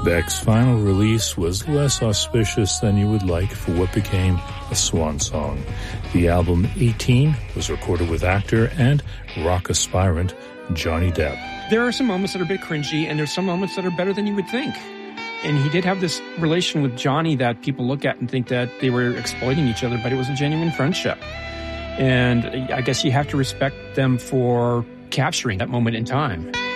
Beck's final release was less auspicious than you would like for what became a swan song. The album 18 was recorded with actor and rock aspirant Johnny Depp. There are some moments that are a bit cringy, and there's some moments that are better than you would think. And he did have this relation with Johnny that people look at and think that they were exploiting each other, but it was a genuine friendship. And I guess you have to respect them for capturing that moment in time.